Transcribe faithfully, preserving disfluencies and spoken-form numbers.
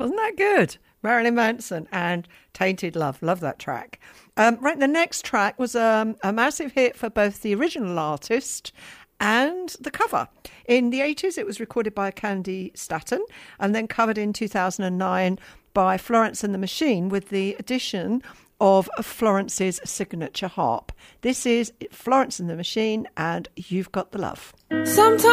Wasn't that good? Marilyn Manson and Tainted Love. Love that track. Um, right, the next track was um, a massive hit for both the original artist and the cover. In the eighties, it was recorded by Candy Staton and then covered in two thousand nine by Florence and the Machine with the addition of Florence's signature harp. This is Florence and the Machine and You've Got the Love. Sometimes